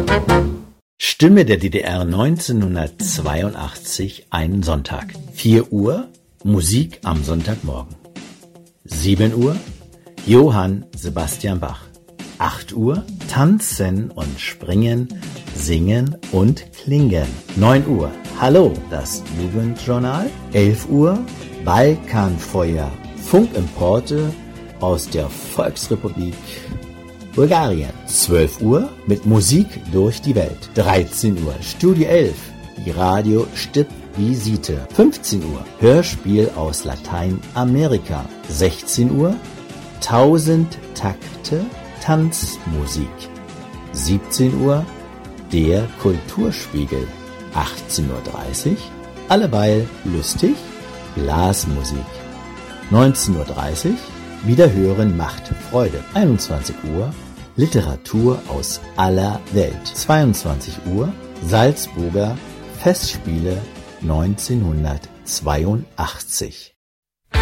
Stimme der DDR 1982, einen Sonntag. 4 Uhr, Musik am Sonntagmorgen. 7 Uhr, Johann Sebastian Bach. 8 Uhr, Tanzen und Springen, Singen und Klingen. 9 Uhr, Hallo, das Jugendjournal. 11 Uhr, Balkanfeuer, Funkimporte aus der Volksrepublik Bulgarien. 12 Uhr mit Musik durch die Welt. 13 Uhr Studio 11, die Radio-Stipp-Visite. 15 Uhr Hörspiel aus Lateinamerika. 16 Uhr 1000 Takte Tanzmusik. 17 Uhr der Kulturspiegel. 18:30 Uhr alleweil lustig Blasmusik. 19:30 Uhr Wiederhören macht Freude. 21 Uhr Literatur aus aller Welt. 22 Uhr Salzburger Festspiele 1982.